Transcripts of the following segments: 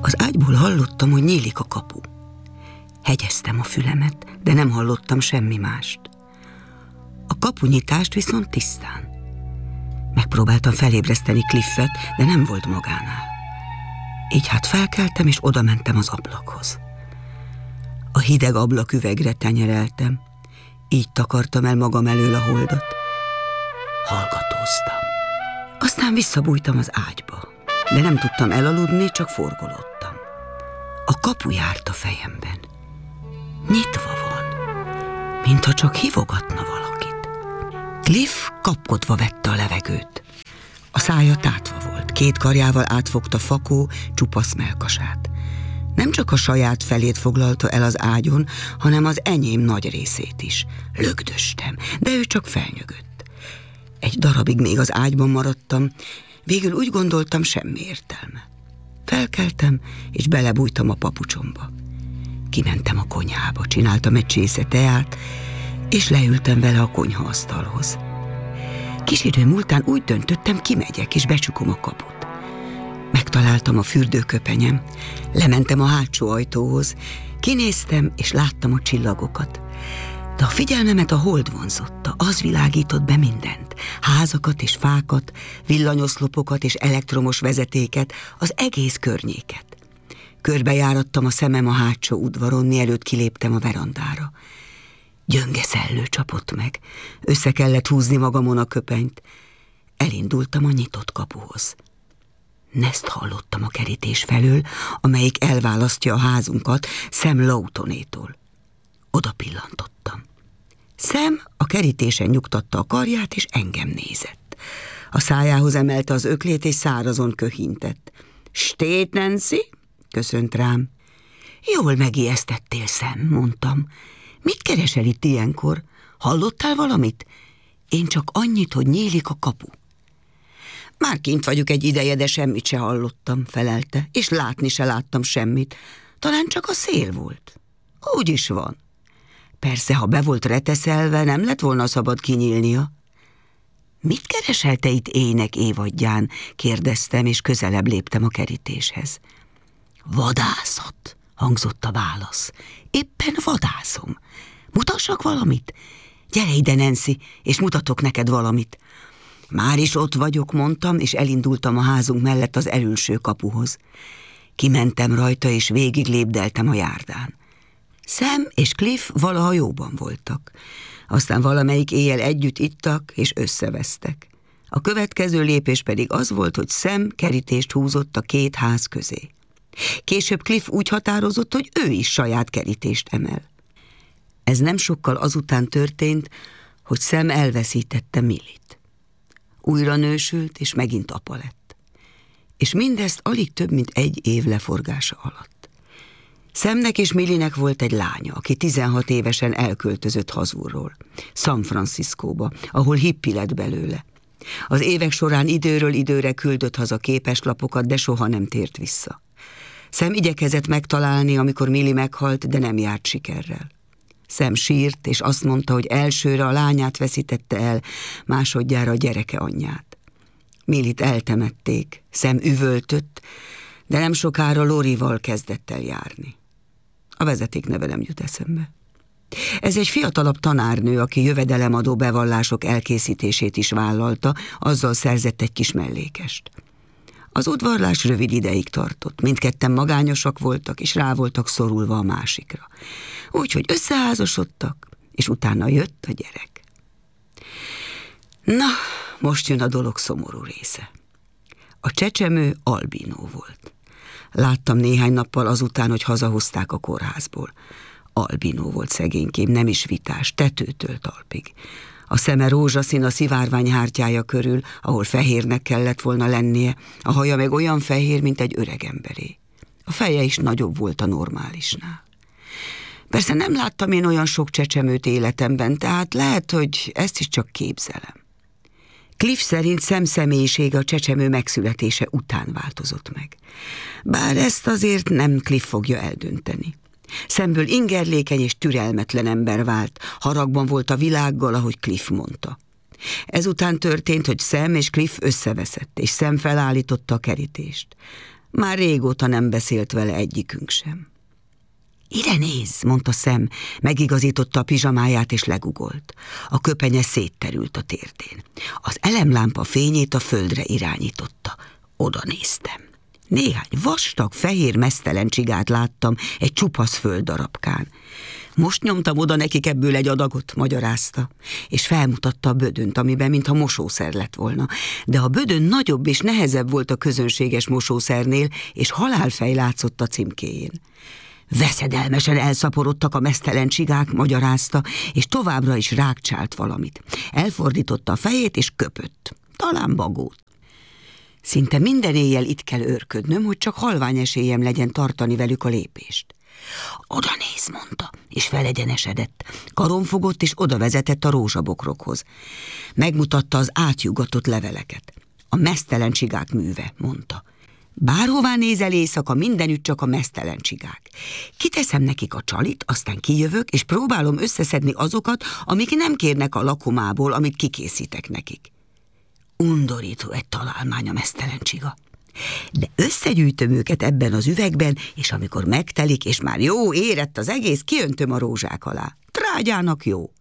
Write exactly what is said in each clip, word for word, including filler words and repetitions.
Az ágyból hallottam, hogy nyílik a kapu. Hegyeztem a fülemet, de nem hallottam semmi mást. A kapunyitást viszont tisztán. Megpróbáltam felébreszteni Cliffet, de nem volt magánál. Így hát felkeltem, és odamentem az ablakhoz. A hideg ablaküvegre tenyereltem, így takartam el magam elől a holdat. Hallgatóztam. Aztán visszabújtam az ágyba, de nem tudtam elaludni, csak forgolódtam. A kapu járt a fejemben. Nyitva van, mintha csak hívogatna valakit. Cliff kapkodva vette a levegőt. A szája tátva volt, két karjával átfogta fakó, csupasz mellkasát. Nem csak a saját felét foglalta el az ágyon, hanem az enyém nagy részét is. Lögdöstem, de ő csak felnyögött. Egy darabig még az ágyban maradtam, végül úgy gondoltam, semmi értelme. Felkeltem, és belebújtam a papucsomba. Kimentem a konyhába, csináltam egy csésze teát, és leültem vele a konyhaasztalhoz. Kis idő múltán úgy döntöttem, kimegyek, és becsukom a kaput. Megtaláltam a fürdőköpenyem, lementem a hátsó ajtóhoz, kinéztem, és láttam a csillagokat. De a figyelmemet a hold vonzotta, az világított be mindent. Házakat és fákat, villanyoszlopokat és elektromos vezetéket, az egész környéket. Körbejárattam a szemem a hátsó udvaron, mielőtt kiléptem a verandára. Gyönge szellő csapott meg, össze kellett húzni magamon a köpenyt. Elindultam a nyitott kapuhoz. Nezt hallottam a kerítés felől, amelyik elválasztja a házunkat Sam Lawtonétól. Oda pillantottam. Sam a kerítésen nyugtatta a karját, és engem nézett. A szájához emelte az öklét, és szárazon köhintett. Stét, Nancy? Köszönt rám. Jól megijesztettél, Sam, mondtam. Mit keresel itt ilyenkor? Hallottál valamit? Én csak annyit, hogy nyílik a kapu. Már kint vagyok egy ideje, de semmit se hallottam, felelte, és látni se láttam semmit. Talán csak a szél volt. Úgy is van. Persze, ha be volt reteszelve, nem lett volna szabad kinyílnia. Mit keresel te itt ének évadján? Kérdeztem, és közelebb léptem a kerítéshez. Vadászat, hangzott a válasz. Éppen vadászom. Mutassak valamit? Gyere ide, Nancy, és mutatok neked valamit. Már is ott vagyok, mondtam, és elindultam a házunk mellett az elülső kapuhoz. Kimentem rajta, és végig lépdeltem a járdán. Sam és Cliff valaha jóban voltak. Aztán valamelyik éjjel együtt ittak, és összevesztek. A következő lépés pedig az volt, hogy Sam kerítést húzott a két ház közé. Később Cliff úgy határozott, hogy ő is saját kerítést emel. Ez nem sokkal azután történt, hogy Sam elveszítette Millit. Újra nősült, és megint apa lett. És mindezt alig több, mint egy év leforgása alatt. Samnek és Millinek volt egy lánya, aki tizenhat évesen elköltözött hazulról, San Franciscóba, ahol hippi lett belőle. Az évek során időről időre küldött haza képeslapokat, de soha nem tért vissza. Sam igyekezett megtalálni, amikor Millie meghalt, de nem járt sikerrel. Sam sírt, és azt mondta, hogy elsőre a lányát veszítette el, másodjára a gyereke anyját. Millit eltemették, Sam üvöltött, de nem sokára Lorival kezdett el járni. A vezeték neve nem jut eszembe. Ez egy fiatalabb tanárnő, aki jövedelemadó bevallások elkészítését is vállalta, azzal szerzett egy kis mellékest. Az udvarlás rövid ideig tartott, mindketten magányosak voltak, és rá voltak szorulva a másikra. Úgyhogy összeházasodtak, és utána jött a gyerek. Na, most jön a dolog szomorú része. A csecsemő albinó volt. Láttam néhány nappal azután, hogy hazahozták a kórházból. Albinó volt szegénykém, nem is vitás, tetőtől talpig. A szeme rózsaszín a szivárványhártyája körül, ahol fehérnek kellett volna lennie, a haja meg olyan fehér, mint egy öreg emberé. A feje is nagyobb volt a normálisnál. Persze nem láttam én olyan sok csecsemőt életemben, tehát lehet, hogy ezt is csak képzelem. Cliff szerint Sam személyisége a csecsemő megszületése után változott meg. Bár ezt azért nem Cliff fogja eldönteni. Samből ingerlékeny és türelmetlen ember vált, haragban volt a világgal, ahogy Cliff mondta. Ezután történt, hogy Sam és Cliff összeveszett, és Sam felállította a kerítést. Már régóta nem beszélt vele egyikünk sem. Ide nézz, mondta Sam, megigazította a pizsamáját és legugolt. A köpenye szétterült a térdén. Az elemlámpa fényét a földre irányította. Oda néztem. Néhány vastag, fehér meztelen csigát láttam egy csupasz földdarabkán. Most nyomtam oda nekik ebből egy adagot, magyarázta, és felmutatta a bödönt, amiben mintha mosószer lett volna. De a bödön nagyobb és nehezebb volt a közönséges mosószernél, és halálfej látszott a címkéjén. Veszedelmesen elszaporodtak a meztelen csigák, magyarázta, és továbbra is rágcsált valamit. Elfordította a fejét, és köpött. Talán bagót. Szinte minden éjjel itt kell őrködnöm, hogy csak halvány esélyem legyen tartani velük a lépést. Oda néz, mondta, és felegyenesedett. Karon fogott, és oda vezetett a rózsabokrokhoz. Megmutatta az átjugatott leveleket. A meztelen csigák műve, mondta. Bárhová nézel éjszaka, mindenütt csak a meztelen csigák. Kiteszem nekik a csalit, aztán kijövök, és próbálom összeszedni azokat, amik nem kérnek a lakomából, amit kikészítek nekik. Undorító egy találmány a meztelen csiga. De összegyűjtöm őket ebben az üvegben, és amikor megtelik, és már jó érett az egész, kiöntöm a rózsák alá. Trágyának jó.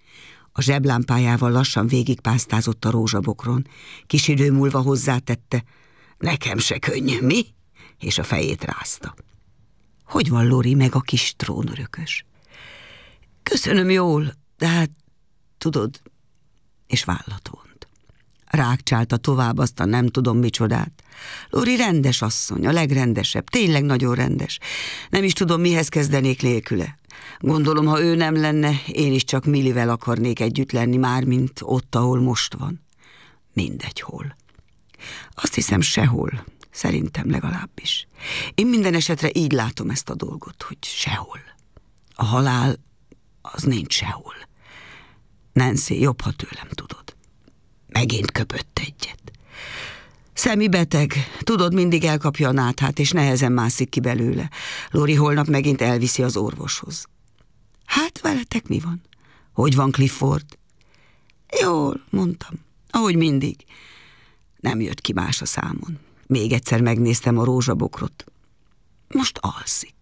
A zseblámpájával lassan végigpásztázott a rózsabokron. Kis idő múlva hozzátette, nekem se könnyű, mi? És a fejét rázta. Hogy van Lori meg a kis trónörökös? Köszönöm jól, de hát, tudod, és vállat vont. Rágcsálta tovább azt a nem tudom micsodát. Lori rendes asszony, a legrendesebb, tényleg nagyon rendes. Nem is tudom, mihez kezdenék nélküle. Gondolom, ha ő nem lenne, én is csak Millivel akarnék együtt lenni, mármint ott, ahol most van. Mindegy hol. Azt hiszem sehol, szerintem legalábbis. Én minden esetre így látom ezt a dolgot, hogy sehol. A halál, az nincs sehol. Nancy, jobb, ha tőlem tudod. Megint köpött egyet. Szemi beteg, tudod, mindig elkapja a náthát, és nehezen mászik ki belőle. Lori holnap megint elviszi az orvoshoz. Hát veletek mi van? Hogy van Clifford? Jól, mondtam, ahogy mindig. Nem jött ki más a számon. Még egyszer megnéztem a rózsabokrot. Most alszik.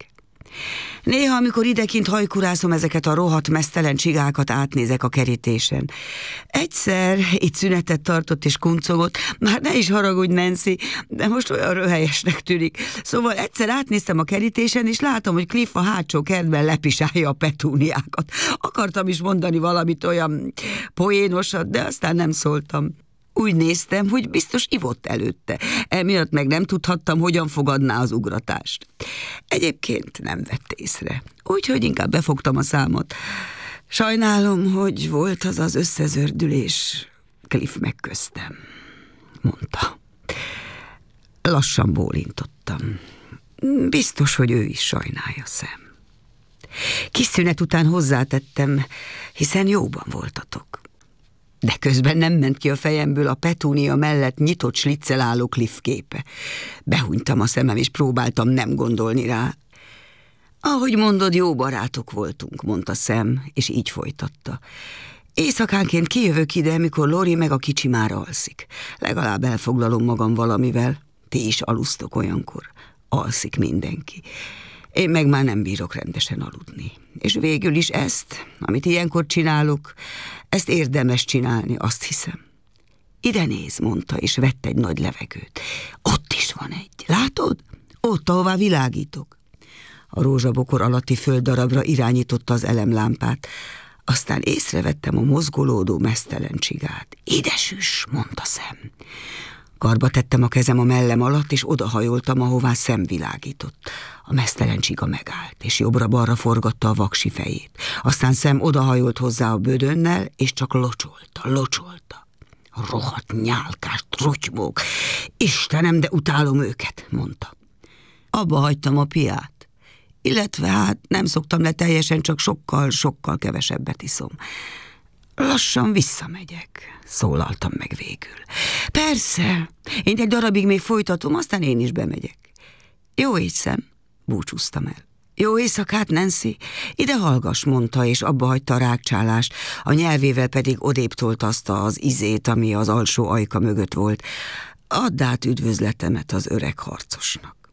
Néha, amikor idekint hajkurászom ezeket a rohadt meztelen csigákat, átnézek a kerítésen. Egyszer itt szünetet tartott és kuncogott, már ne is haragudj, Nancy, de most olyan röhelyesnek tűnik. Szóval egyszer átnéztem a kerítésen, és látom, hogy Cliff a hátsó kertben lepisálja a petúniákat. Akartam is mondani valamit olyan poénosat, de aztán nem szóltam. Úgy néztem, hogy biztos ivott előtte. Emiatt meg nem tudhattam, hogyan fogadná az ugratást. Egyébként nem vett észre, úgyhogy inkább befogtam a számot. Sajnálom, hogy volt az az összezördülés. Cliff meg köztem, mondta. Lassan bólintottam. Biztos, hogy ő is sajnálja, Sam. Kis szünet után hozzátettem, hiszen jóban voltatok. De közben nem ment ki a fejemből a petúnia mellett nyitott slicccel álló Cliff képe. Behunytam a szemem, és próbáltam nem gondolni rá. Ahogy mondod, jó barátok voltunk, mondta Sam, és így folytatta. Éjszakánként kijövök ide, mikor Lori meg a kicsi már alszik. Legalább elfoglalom magam valamivel. Ti is alusztok olyankor. Alszik mindenki. Én meg már nem bírok rendesen aludni. És végül is ezt, amit ilyenkor csinálok, ezt érdemes csinálni, azt hiszem. Ide néz, mondta, és vett egy nagy levegőt. Ott is van egy, látod? Ott, ahová világítok. A rózsabokor alatti földdarabra irányította az elemlámpát. Aztán észrevettem a mozgolódó meztelen csigát. Ide süss, mondta Sam. Karba tettem a kezem a mellem alatt, és odahajoltam, ahová Sam világított. A meztelen csiga megállt, és jobbra-balra forgatta a vaksi fejét. Aztán Sam odahajolt hozzá a bödönnel, és csak locsolta, locsolta. Rohadt nyálkás trutymók. Istenem, de utálom őket, mondta. Abba hagytam a piát. Illetve hát nem szoktam le teljesen, csak sokkal, sokkal kevesebbet iszom. Lassan visszamegyek, szólaltam meg végül. Persze, én egy darabig még folytatom, aztán én is bemegyek. Jó éjszem, búcsúztam el. Jó éjszakát, Nancy, ide hallgass, mondta, és abba hagyta a rágcsálást, a nyelvével pedig odébb toltaszta az izét, ami az alsó ajka mögött volt. Add át üdvözletemet az öreg harcosnak.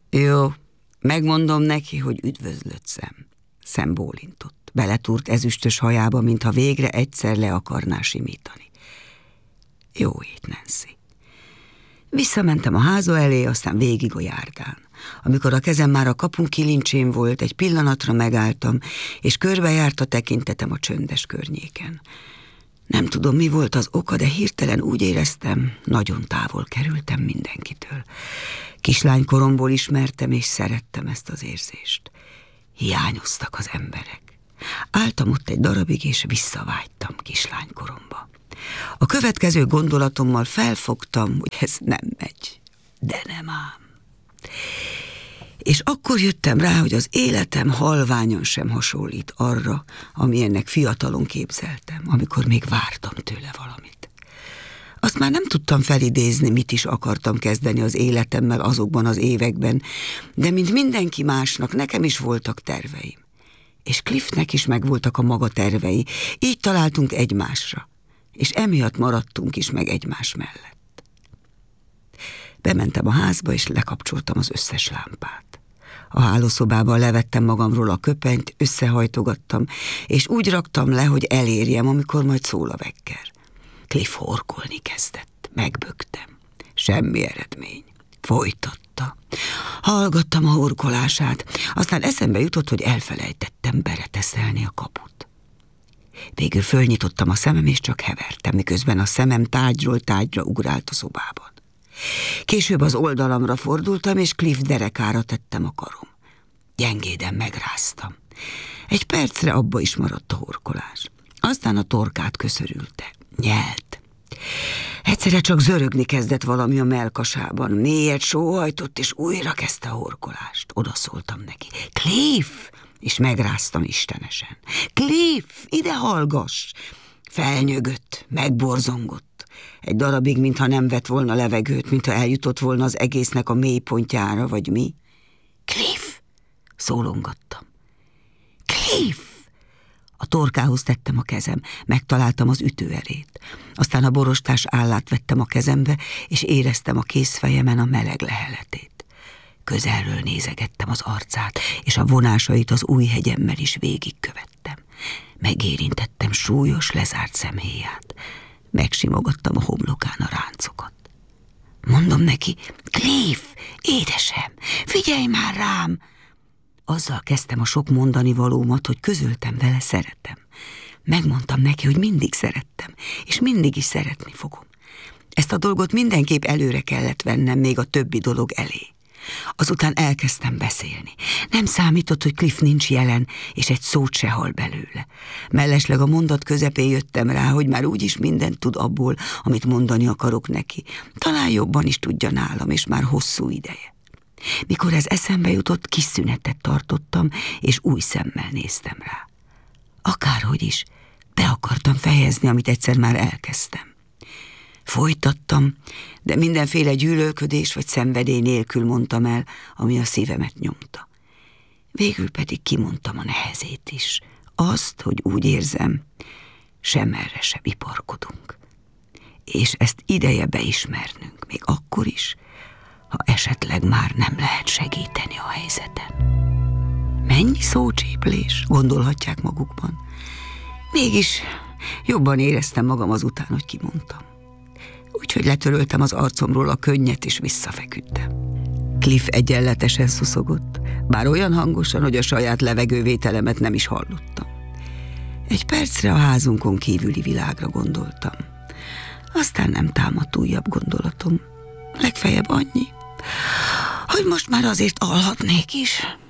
Jó, megmondom neki, hogy üdvözlött szem. Szem bólintott. Beletúrt ezüstös hajába, mintha végre egyszer le akarná simítani. Jó hét, Nancy. Visszamentem a háza elé, aztán végig a járdán. Amikor a kezem már a kapun kilincsén volt, egy pillanatra megálltam, és körbejárt a tekintetem a csöndes környéken. Nem tudom, mi volt az oka, de hirtelen úgy éreztem, nagyon távol kerültem mindenkitől. Kislánykoromból ismertem és szerettem ezt az érzést. Hiányoztak az emberek. Álltam ott egy darabig, és visszavágytam kislánykoromba. A következő gondolatommal felfogtam, hogy ez nem megy, de nem ám. És akkor jöttem rá, hogy az életem halványon sem hasonlít arra, amilyennek fiatalon képzeltem, amikor még vártam tőle valamit. Azt már nem tudtam felidézni, mit is akartam kezdeni az életemmel azokban az években, de mint mindenki másnak, nekem is voltak terveim. És Cliffnek is megvoltak a maga tervei, így találtunk egymásra, és emiatt maradtunk is meg egymás mellett. Bementem a házba, és lekapcsoltam az összes lámpát. A hálószobában levettem magamról a köpenyt, összehajtogattam, és úgy raktam le, hogy elérjem, amikor majd szól a vekker. Cliff horkolni kezdett, megböktem. Semmi eredmény. Folytatta. Hallgattam a horkolását, aztán eszembe jutott, hogy elfelejtettem bereteszelni a kaput. Végül fölnyitottam a szemem, és csak hevertem, miközben a szemem tárgyról tárgyra ugrált a szobában. Később az oldalamra fordultam, és Cliff derekára tettem a karom. Gyengéden megráztam. Egy percre abba is maradt a horkolás. Aztán a torkát köszörülte. Nyelt. Egyszerre csak zörögni kezdett valami a mellkasában. Mélyet sóhajtott, és újra kezdte a horkolást. Oda szóltam neki. Cliff! És megráztam istenesen. Cliff, ide hallgass! Felnyögött, megborzongott. Egy darabig, mintha nem vett volna levegőt, mintha eljutott volna az egésznek a mélypontjára, vagy mi. Cliff! Szólongattam. Cliff! A torkához tettem a kezem, megtaláltam az ütőerét. Aztán a borostás állát vettem a kezembe, és éreztem a kézfejemen a meleg leheletét. Közelről nézegettem az arcát, és a vonásait az új hegyemmel is végigkövettem. Megérintettem súlyos, lezárt szemhéját. Megsimogattam a homlokán a ráncokat. Mondom neki, Cliff, édesem, figyelj már rám! Azzal kezdtem a sok mondani valómat, hogy közöltem vele, szeretem. Megmondtam neki, hogy mindig szerettem, és mindig is szeretni fogom. Ezt a dolgot mindenképp előre kellett vennem, még a többi dolog elé. Azután elkezdtem beszélni. Nem számított, hogy Cliff nincs jelen, és egy szót se hall belőle. Mellesleg a mondat közepén jöttem rá, hogy már úgyis mindent tud abból, amit mondani akarok neki. Talán jobban is tudja nálam, és már hosszú ideje. Mikor ez eszembe jutott, kis szünetet tartottam, és új szemmel néztem rá. Akárhogy is, be akartam fejezni, amit egyszer már elkezdtem. Folytattam, de mindenféle gyűlölködés vagy szenvedély nélkül mondtam el, ami a szívemet nyomta. Végül pedig kimondtam a nehezét is. Azt, hogy úgy érzem, sem erre sem iparkodunk. És ezt ideje beismernünk, még akkor is, ha esetleg már nem lehet segíteni a helyzeten. Mennyi szócséplés, gondolhatják magukban. Mégis jobban éreztem magam azután, hogy kimondtam. Úgyhogy letöröltem az arcomról a könnyet, és visszafeküdtem. Cliff egyenletesen szuszogott, bár olyan hangosan, hogy a saját levegővételemet nem is hallottam. Egy percre a házunkon kívüli világra gondoltam. Aztán nem támadt újabb gondolatom. Legfeljebb annyi, hogy most már azért alhatnék is.